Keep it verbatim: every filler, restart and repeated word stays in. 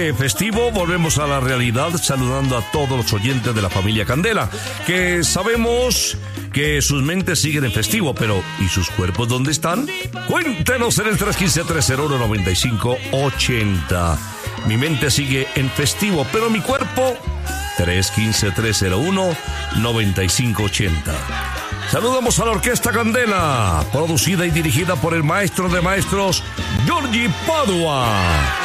de festivo, volvemos a la realidad saludando a todos los oyentes de la familia Candela, que sabemos que sus mentes siguen en festivo, pero ¿y sus cuerpos dónde están? Cuéntenos en el tres uno cinco, tres cero uno, nueve cinco ocho cero. Mi mente sigue en festivo, pero mi cuerpo tres uno cinco, tres cero uno, nueve cinco ocho cero. Saludamos a la Orquesta Candela, producida y dirigida por el maestro de maestros, Giorgi Padua.